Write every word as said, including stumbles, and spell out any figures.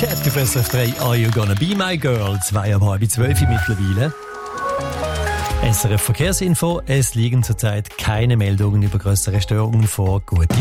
Chat auf S R F drei, Are You Gonna Be My Girl? Zwei ab halb zwölf mittlerweile. S R F Verkehrsinfo, es liegen zurzeit keine Meldungen über grössere Störungen vor. Gute